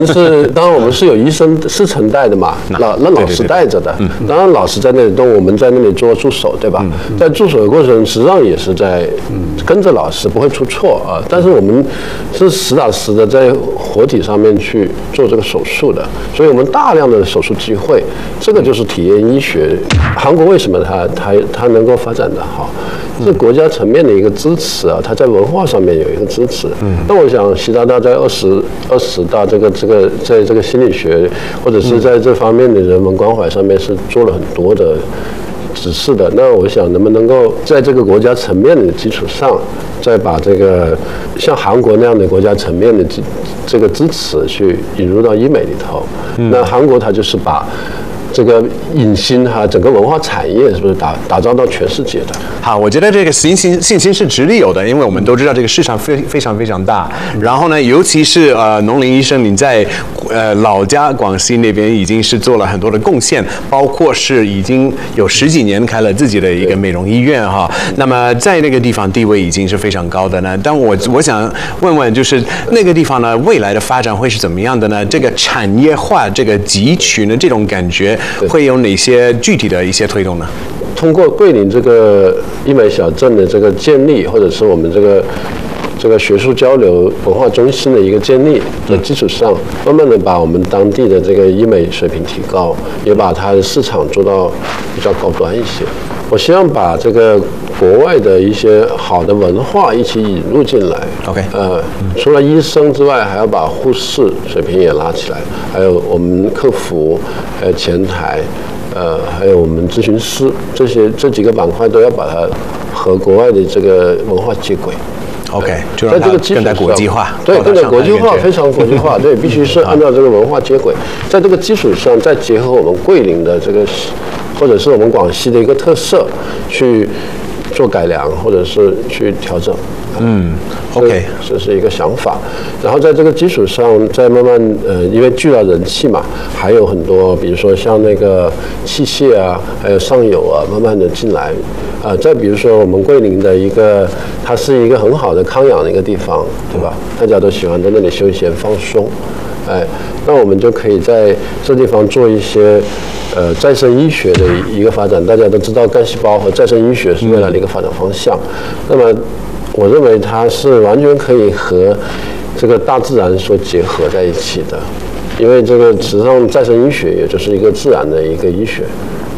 是，当然我们是有医生师承带的嘛，那老师带着的。当然老师在那里动，我们在那里做助手，对吧？在助手的过程，实际上也是在跟着老师，不会出错啊。但是我们是实打实的在活体上面去做这个手术的，所以我们大量的手术机会，这个就是体验医学。韩国为什么它能够发展得好？是国家层面的一个支持啊，它在文化上面有一个支持。那我想习大大在20大在这个心理学或者是在这方面的人文关怀上面是做了很多的指示的。那我想能不能够在这个国家层面的基础上，再把这个像韩国那样的国家层面的这个支持去引入到医美里头。那韩国它就是把这个影星整个文化产业是不是打造到全世界的？ 好，我觉得这个信心是直立有的，因为我们都知道这个市场非常大。然后呢，尤其是农林医生，你在老家广西那边已经是做了很多的贡献，包括是已经有10几年开了自己的一个美容医院哈。那么在那个地方地位已经是非常高的呢。但我想问问，就是那个地方呢，未来的发展会是怎么样的呢？这个产业化这个集群的这种感觉。会有哪些具体的一些推动呢？ 通过桂林这个医美小镇的这个建立，或者是我们这个学术交流文化中心的一个建立的基础上，慢慢的把我们当地的这个医美水平提高，也把它的市场做到比较高端一些。我希望把这个国外的一些好的文化一起引入进来。 OK， 除了医生之外，还要把护士水平也拉起来，还有我们客服，还有前台，还有我们咨询师，这几个板块都要把它和国外的这个文化接轨。 OK， 就让它更加国际化， 对，更加国际化，非常国际化，对，必须是按照这个文化接轨，在这个基础上再结合我们桂林的这个，或者是我们广西的一个特色，去做改良，或者是去调整。 OK， 这是一个想法。然后在这个基础上，再慢慢因为聚了人气嘛，还有很多，比如说像那个器械啊，还有上游啊，慢慢的进来。再比如说我们桂林的一个，它是一个很好的康养的一个地方，对吧？大家都喜欢在那里休闲放松。那我们就可以在这地方做一些再生医学的一个发展。大家都知道干细胞和再生医学是未来的一个发展方向。那么我认为它是完全可以和这个大自然所结合在一起的，因为这个实际上再生医学也就是一个自然的一个医学。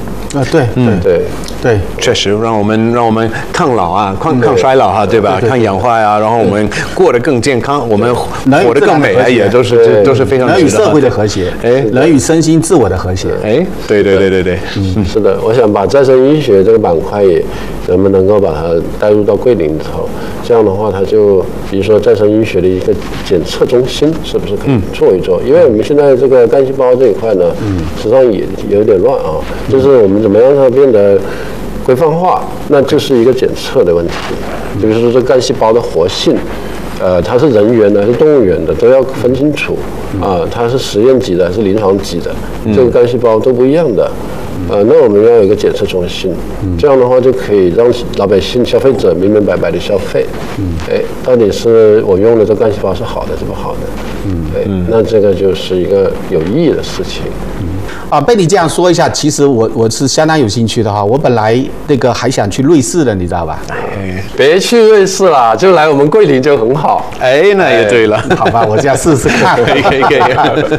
对，确实让我们抗老啊，抗衰老哈，对吧？抗氧化呀，然后我们过得更健康，我们活得更美啊，也都是非常人与社会的和谐，人与身心自我的和谐。 对， 是的，我想把再生医学这个板块也能够把它带入到桂林里头，这样的话，它就比如说再生医学的一个检测中心，是不是可以做一做？因为我们现在这个干细胞这一块呢，实际上也有点乱啊，就是我们怎么让它变得规范化，那就是一个检测的问题。比如说这干细胞的活性，它是人源的还是动物源的，都要分清楚啊。它是实验级的还是临床级的，这个干细胞都不一样的。那我们要有一个检测中心，这样的话就可以让老百姓、消费者明明白白的消费。到底是我用的这干细胞是好的是不好的？那这个就是一个有意义的事情。 被你这样说一下，其实我是相当有兴趣的哈。我本来还想去瑞士的，你知道吧？ 别去瑞士啦，就来我们桂林就很好。 那也对了， 好吧，我这样试试看。 可以。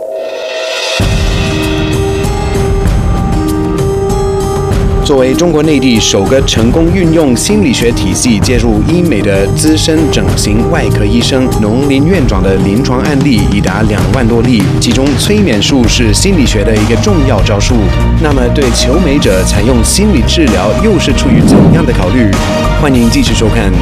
作为中国内地首个成功运用心理学体系介入医美的资深整形外科医生，农林院长的临床案例已达2万多例，其中催眠术是心理学的一个重要招数。那么对求美者采用心理治疗又是出于怎样的考虑？欢迎继续收看。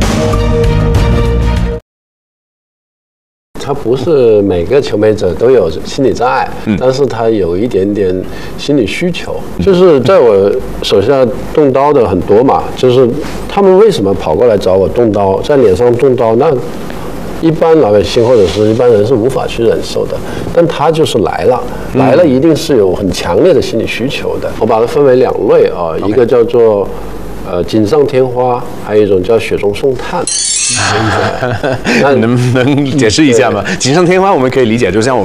他不是每个求美者都有心理障碍，但是他有一点点心理需求。就是在我手下动刀的很多嘛，就是他们为什么跑过来找我动刀，在脸上动刀，那一般老百姓或者是一般人是无法去忍受的，但他就是来了一定是有很强烈的心理需求的。我把它分为2类啊，一个叫做锦上添花，还有一种叫雪中送炭。 能不能解释一下吗？锦上添花我们可以理解，就像我们